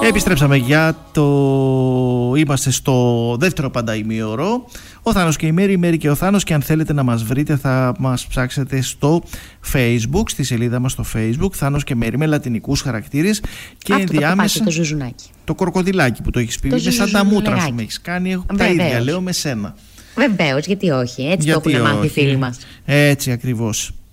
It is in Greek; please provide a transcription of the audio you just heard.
Επιστρέψαμε είμαστε στο δεύτερο πανταημίωρο. Ο Θάνος και η Μέρη, η Μέρη και ο Θάνος. Και αν θέλετε να μας βρείτε, θα μας ψάξετε στο Facebook, στη σελίδα μας στο Facebook, Θάνος και Μέρη, με λατινικούς χαρακτήρες. Και αυτό ενδιάμεσα το ζουζουνάκι. το κορκοδιλάκι που το έχεις πει. Είναι σαν τα μούτρα σου με έχεις κάνει. Έχω τα ίδια, λέω με σένα. Βεβαίως, γιατί όχι. Έτσι γιατί το έχουν μάθει οι φίλοι μας. Έτσι ακριβώς.